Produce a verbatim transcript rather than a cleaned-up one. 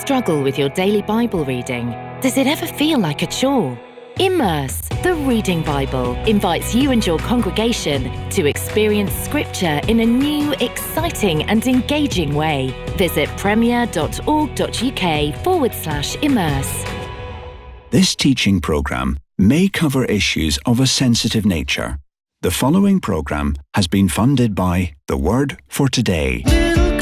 struggle with your daily Bible reading? Does it ever feel like a chore? Immerse, the Reading Bible, invites you and your congregation to experience Scripture in a new, exciting and engaging way. Visit premier.org.uk forward slash immerse. This teaching programme may cover issues of a sensitive nature. The following programme has been funded by The Word for Today.